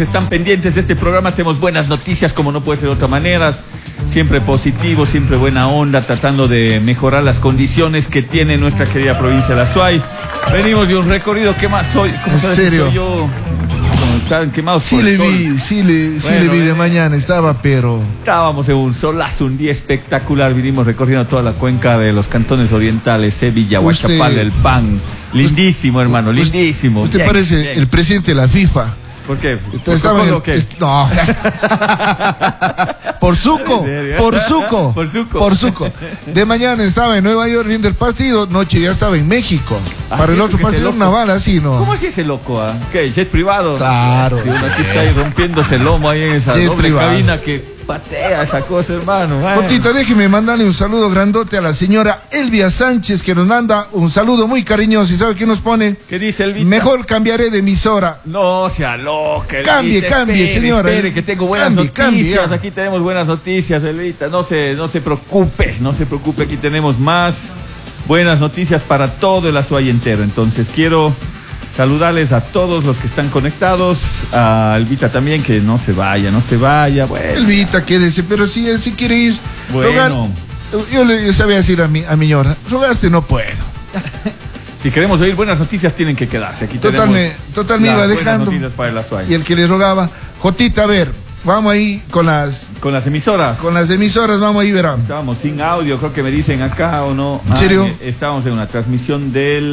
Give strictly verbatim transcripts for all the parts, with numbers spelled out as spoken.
que están pendientes de este programa. Tenemos buenas noticias, como no puede ser de otra manera. Siempre positivo, siempre buena onda, tratando de mejorar las condiciones que tiene nuestra querida provincia de la Azuay. Venimos de un recorrido. ¿Qué más soy? ¿Cómo ¿En sabes serio? Que soy yo? Están quemados Sí por le el sol. vi, sí le, sí Bueno, le vi de eh, mañana, estaba, pero... Estábamos en un solazo, un día espectacular. Vinimos recorriendo toda la cuenca de los cantones orientales, Sevilla, Usted- Huachapala, El Pan. Lindísimo, hermano, Usted- lindísimo. Usted Bien, parece bien. el presidente de la FIFA. ¿Por qué? ¿Por Estaba en el- o qué? est- No. Por suco, ¿En serio? por suco, Por suco. por suco. De mañana estaba en Nueva York viendo el partido, noche ya estaba en México. Ah, Para sí, el otro porque ese partido, loco- una bala así, ¿no? ¿Cómo así ese loco? Ah? ¿Qué? ¿Jet privado? Claro. Y uno aquí está ahí rompiéndose el lomo ahí en esa Jet doble privado. cabina que patea esa cosa, hermano. Bueno. Jotita, déjeme mandarle un saludo grandote a la señora Elvia Sánchez, que nos manda un saludo muy cariñoso. ¿Y sabe qué nos pone? ¿Qué dice el Vita? Mejor cambiaré de emisora. No sea loca, Elvita. Cambie, cambie, espere, señora. Espere, que tengo buenas Cambie, noticias. cambie, ya. Aquí tenemos buenas noticias, Elvita. No se, no se preocupe, no se preocupe. Aquí tenemos más buenas noticias para todo el Azuay entero. Entonces quiero saludarles a todos los que están conectados. A Elvita también, que no se vaya, no se vaya. Bueno, Elvita, quédese, pero si él sí quiere ir. Bueno. rogar- yo le yo sabía decir a mi, a mi señora, rogaste no puedo. si queremos oír buenas noticias, tienen que quedarse. Aquí Total tenemos me- total me las iba buenas dejando. noticias para el Azuay. Y el que le rogaba, Jotita, a ver, vamos ahí con las Con las emisoras. con las emisoras, vamos ahí, verán. Estábamos sin audio, creo que me dicen acá o no. ¿En serio? Ah, estábamos en una transmisión de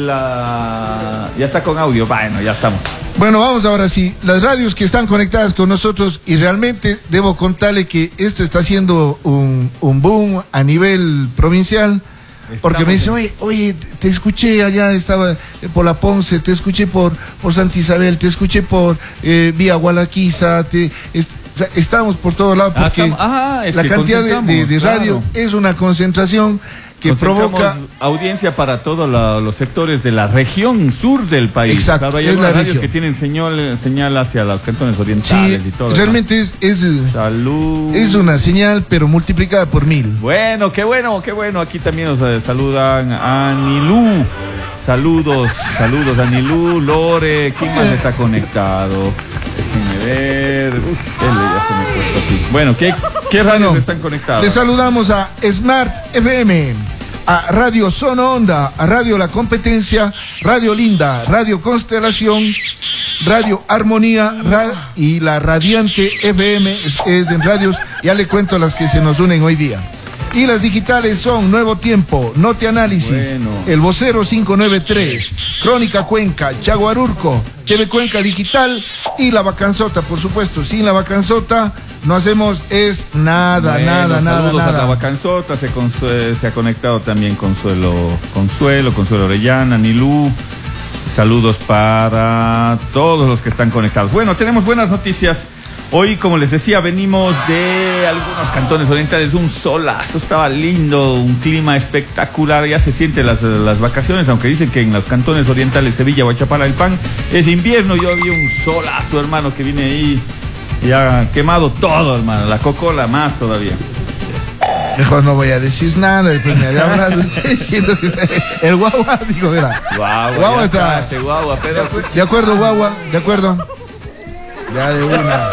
la... Ya está con audio, bueno, ya estamos. Bueno, vamos ahora sí. Las radios que están conectadas con nosotros, y realmente debo contarle que esto está haciendo un, un boom a nivel provincial. Porque me dice, oye, oye, te escuché allá, estaba por la Ponce, te escuché por, por Santa Isabel, te escuché por eh, vía Gualaquiza, te, est- o sea, estamos por todos lados Ah, porque estamos- ah, es la que cantidad de, de- de radio concentramos, es una concentración que Concentramos provoca... audiencia para todos la- los sectores de la región sur del país. Exacto, Claro, hay es algunas la radios región. que tienen señal, señal hacia los cantones Sí, orientales y todo. realmente es, es, ¿no? Salud. es una señal, pero multiplicada por mil. Bueno, qué bueno, qué bueno. Aquí también nos eh, saludan a Nilú. Saludos, saludos a Nilú, Lore. ¿Quién más está conectado? Déjenme ver. Uf, él ya se me puesto aquí. Bueno, ¿qué, qué radios Bueno, están conectados? Le saludamos a Smart F M, a Radio Zona Onda, a Radio La Competencia, Radio Linda, Radio Constelación, Radio Armonía Ra- y la Radiante F M es, es en radios. Ya le cuento las que se nos unen hoy día. Y las digitales son Nuevo Tiempo, Note Análisis, Bueno. El Vocero quinientos noventa y tres, Crónica Cuenca, Chaguarurco, T V Cuenca Digital y La Vacanzota, por supuesto. Sin La Vacanzota no hacemos es nada, Bueno, nada, nada, saludos a la nada. Vacanzota, se, consue- se ha conectado también Consuelo, Consuelo, Consuelo Orellana, Nilú. Saludos para todos los que están conectados. Bueno, tenemos buenas noticias. Hoy, como les decía, venimos de algunos cantones orientales, un solazo, estaba lindo, un clima espectacular, ya se sienten las, las vacaciones, aunque dicen que en los cantones orientales, Sevilla, Huachapala, El Pan, es invierno. Yo vi un solazo, hermano, que viene ahí, ya quemado todo, hermano, la cocola más todavía. Mejor no voy a decir nada, después me vaya a hablar usted diciendo que está... El guagua, digo, verá. Guagua, Guagua ya está... ese guagua, pero pues, De acuerdo, guagua, de acuerdo. Ya de una.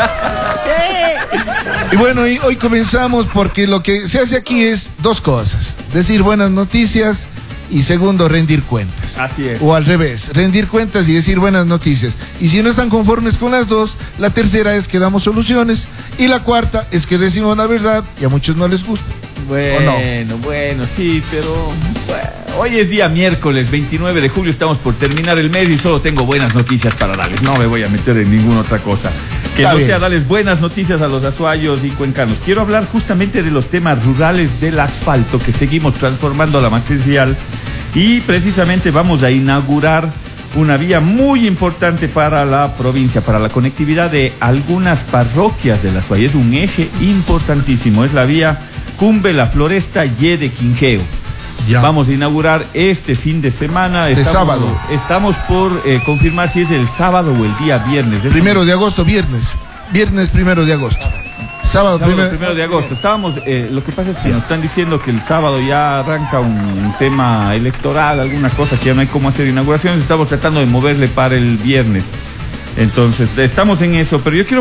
Y bueno, y hoy comenzamos porque lo que se hace aquí es dos cosas. Decir buenas noticias y segundo, rendir cuentas. así es. O al revés, rendir cuentas y decir buenas noticias. Y si no están conformes con las dos, la tercera es que damos soluciones y la cuarta es que decimos la verdad y a muchos no les gusta. Bueno, bueno, sí, pero bueno, hoy es día miércoles veintinueve de julio, estamos por terminar el mes y solo tengo buenas noticias para darles. No me voy a meter en ninguna otra cosa. Que Está no bien. sea darles buenas noticias a los azuayos y cuencanos. Quiero hablar justamente de los temas rurales del asfalto que seguimos transformando a la matriz vial y precisamente vamos a inaugurar una vía muy importante para la provincia, para la conectividad de algunas parroquias de la Azuay. Es un eje importantísimo, es la vía Cumbe, La Floresta, Y de Quinjeo. Ya. Vamos a inaugurar este fin de semana. Este estamos, sábado. Estamos por eh, confirmar si es el sábado o el día viernes. Eso Primero de agosto, viernes. Viernes primero de agosto. Sábado, Sábado primero. primero de agosto. Estábamos, eh, lo que pasa es que nos están diciendo que el sábado ya arranca un, un tema electoral, alguna cosa que ya no hay cómo hacer inauguraciones. Estamos tratando de moverle para el viernes. Entonces, estamos en eso, pero yo quiero